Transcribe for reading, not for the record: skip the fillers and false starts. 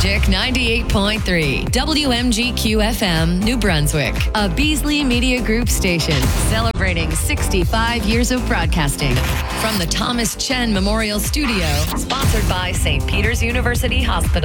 Magic 98.3, WMGQ-FM, New Brunswick, a Beasley Media Group station celebrating 65 years of broadcasting. From the Thomas Chen Memorial Studio, sponsored by St. Peter's University Hospital.